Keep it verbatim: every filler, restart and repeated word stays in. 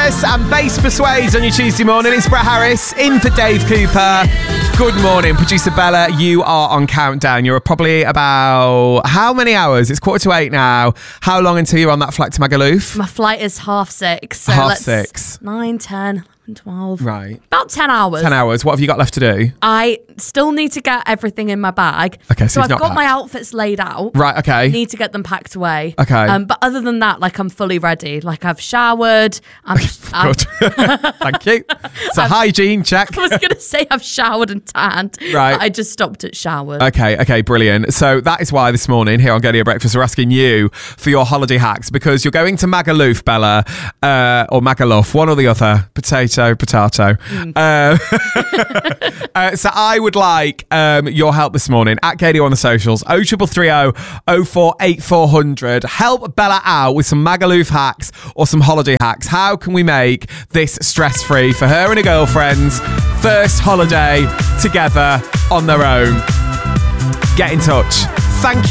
Harris and Bass Persuades on your Tuesday morning. It's Brett Harris in for Dave Cooper. Good morning. Producer Bella, you are on countdown. You're probably about how many hours? It's quarter to eight now. How long until you're on that flight to Magaluf? My flight is half six. So half let's, six. Nine, ten, eleven, twelve. Right. About ten hours. ten hours. What have you got left to do? I still need to get everything in my bag. Okay, so so it's I've not got packed. my outfits laid out. Right, okay. Need to get them packed away. Okay. Um, but other than that, like I'm fully ready. Like I've showered. I'm, I'm, Good. Thank you. So hygiene, check. I was going to say I've showered and tanned. Right. But I just stopped at showered. Okay, okay, brilliant. So that is why this morning here on Get Your Breakfast we're asking you for your holiday hacks because you're going to Magaluf, Bella, uh, or Magaluf, one or the other. Potato, potato. Mm. Uh, uh, so I would like um, your help this morning at Katie on the socials. oh triple three oh oh four eight four hundred. Help Bella out with some Magaluf hacks or some holiday hacks. How can we make this stress-free for her and her girlfriends? First holiday together on their own. Get in touch. Thank you.